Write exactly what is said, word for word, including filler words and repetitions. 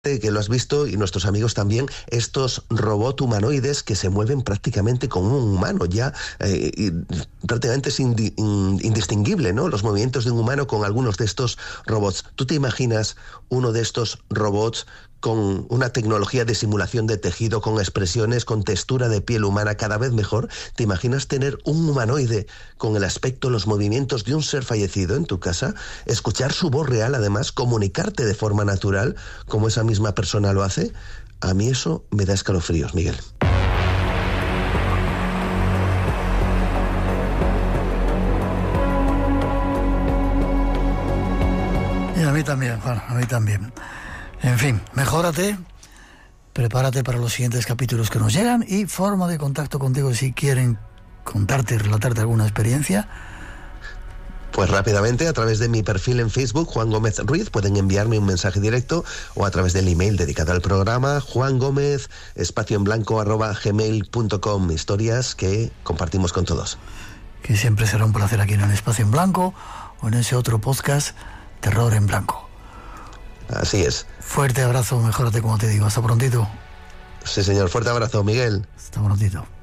que lo has visto y nuestros amigos también, estos robots humanoides que se mueven prácticamente como un humano ya, eh, y prácticamente es indi, in, indistinguible, ¿no?, los movimientos de un humano con algunos de estos robots. ¿Tú te imaginas uno de estos robots con una tecnología de simulación de tejido, con expresiones, con textura de piel humana cada vez mejor? ¿Te imaginas tener un humanoide con el aspecto, los movimientos de un ser fallecido en tu casa? Escuchar su voz real, además, comunicarte de forma natural, como esa misma persona lo hace. A mí eso me da escalofríos, Miguel. Y a mí también, Juan, a mí también. En fin, mejórate, prepárate para los siguientes capítulos que nos llegan y forma de contacto contigo si quieren contarte y relatarte alguna experiencia. Pues rápidamente, a través de mi perfil en Facebook, Juan Gómez Ruiz, pueden enviarme un mensaje directo, o a través del email dedicado al programa, Juan Gómez, espacio en blanco, arroba gmail punto com. Historias que compartimos con todos. Que siempre será un placer aquí en el Espacio en Blanco o en ese otro podcast, Terror en Blanco. Así es. Fuerte abrazo, mejórate como te digo. Hasta prontito. Sí, señor. Fuerte abrazo, Miguel. Hasta prontito.